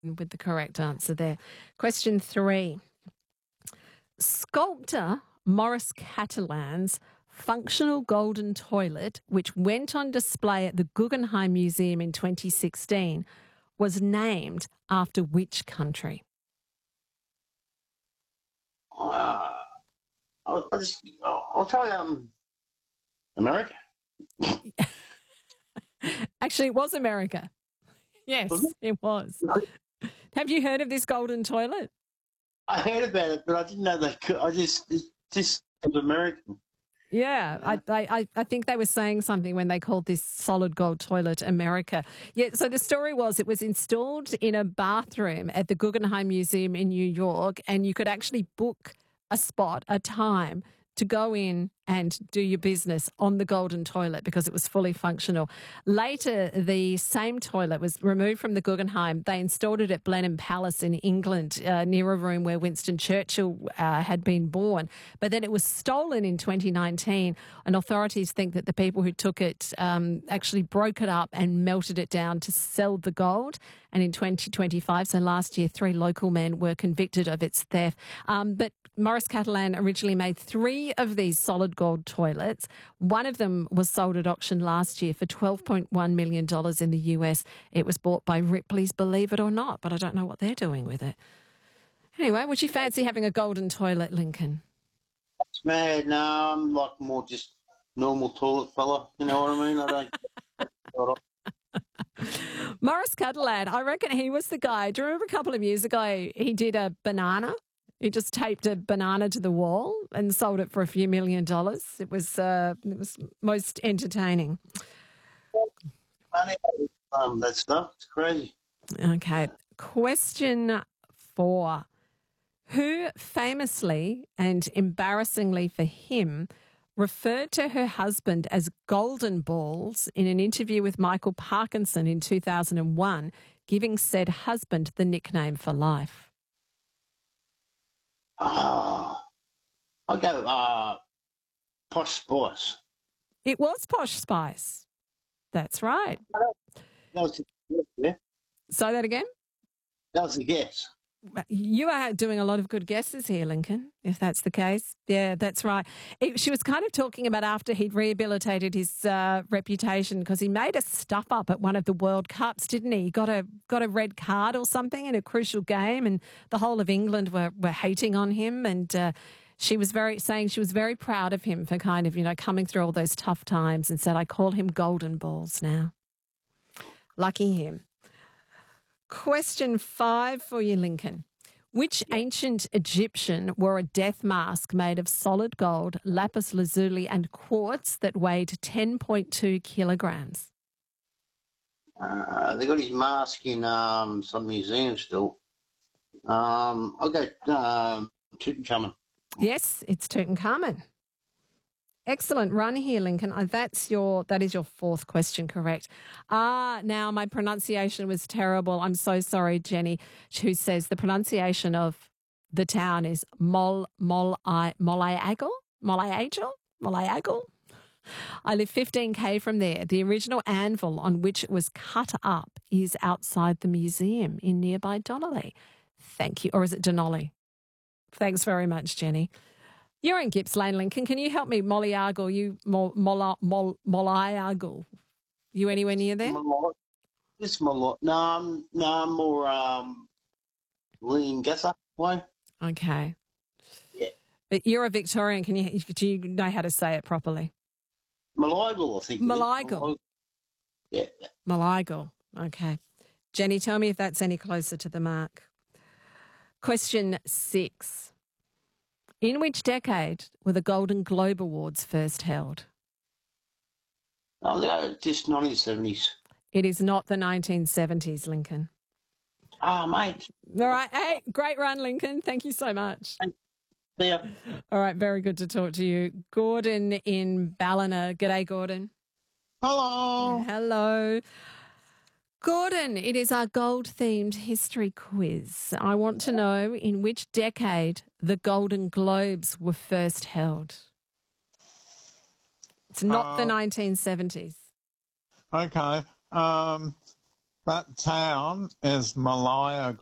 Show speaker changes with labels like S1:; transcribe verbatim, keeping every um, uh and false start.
S1: with the correct answer there. Question three. Sculptor Maurice Catalan's functional golden toilet, which went on display at the Guggenheim Museum in twenty sixteen, was named after which country?
S2: Uh, I'll, I'll just, I'll, I'll try um, America.
S1: Actually, it was America. Yes,
S2: Was it?
S1: it was.
S2: No.
S1: Have you heard of this golden toilet?
S2: I heard about it, but I didn't know they could. I just, it just was American.
S1: Yeah, I, I, I think they were saying something when they called this solid gold toilet America. Yeah, so the story was it was installed in a bathroom at the Guggenheim Museum in New York, and you could actually book a spot, a time to go in and do your business on the golden toilet because it was fully functional. Later, the same toilet was removed from the Guggenheim. They installed it at Blenheim Palace in England, uh, near a room where Winston Churchill uh, had been born. But then it was stolen in twenty nineteen, and authorities think that the people who took it um, actually broke it up and melted it down to sell the gold. And in twenty twenty-five, so last year, three local men were convicted of its theft. Um, but Maurice Catalan originally made three of these solid gold toilets. One of them was sold at auction last year for twelve point one million dollars in the U S. It was bought by Ripley's, believe it or not, but I don't know what they're doing with it. Anyway, would you fancy having a golden toilet, Lincoln?
S2: It's mad. No, I'm like more just normal toilet fella. You know what I mean? I don't.
S1: Maurice Catalan, I reckon he was the guy. Do you remember a couple of years ago he did a banana? He just taped a banana to the wall and sold it for a few million dollars. It was uh, it was most entertaining.
S2: Funny, um, that stuff. It's crazy.
S1: Okay. Question four. Who famously and embarrassingly for him referred to her husband as Golden Balls in an interview with Michael Parkinson in two thousand one, giving said husband the nickname for life?
S2: Oh, I'll go uh, Posh Spice.
S1: It was Posh Spice. That's right.
S2: That was a guess, yeah.
S1: Say that again?
S2: That was a guess.
S1: You are doing a lot of good guesses here, Lincoln, if that's the case. Yeah, that's right. It, she was kind of talking about after he'd rehabilitated his uh, reputation because he made a stuff up at one of the World Cups, didn't he? He got a got a red card or something in a crucial game, and the whole of England were, were hating on him. And uh, she was very saying she was very proud of him for kind of, you know, coming through all those tough times, and said, I call him Golden Balls now. Lucky him. Question five for you, Lincoln. Which ancient Egyptian wore a death mask made of solid gold, lapis lazuli and quartz that weighed ten point two kilograms?
S2: Uh, they got his mask in um, some museum still. Um, I'll go um, Tutankhamun.
S1: Yes, it's Tutankhamun. Excellent run here, Lincoln. Uh, That's your that is your fourth question, correct? Ah, now my pronunciation was terrible. I'm so sorry, Jenny, who says the pronunciation of the town is Mol Mol I Molayagal? Molayagal? Molayagal? I live fifteen k from there. The original anvil on which it was cut up is outside the museum in nearby Donnelly. Thank you. Or is it Denali? Thanks very much, Jenny. You're in Gippsland, Lincoln. Can you help me? Molayagal, you Mol Mol Mol Molayagal. You anywhere near there?
S2: Malot. It's Malot. No, I'm, no, I'm more um, lean Gasser way.
S1: Okay.
S2: Yeah.
S1: But you're a Victorian. Can you do you know how to say it properly?
S2: Malayagal, I think.
S1: Malayagal.
S2: Yeah.
S1: Malayagal. Okay. Jenny, tell me if that's any closer to the mark. Question six. In which decade were the Golden Globe Awards first held?
S2: Oh, they're just nineteen seventies.
S1: It is not the nineteen seventies, Lincoln.
S2: Ah, mate.
S1: All right. Hey, great run, Lincoln. Thank you so much.
S2: See ya.
S1: All right. Very good to talk to you. Gordon in Ballina. G'day, Gordon.
S2: Hello.
S1: Hello. Gordon, it is our gold-themed history quiz. I want to know in which decade the Golden Globes were first held. It's not uh, the nineteen seventies.
S3: Okay. Um, That town is Malaya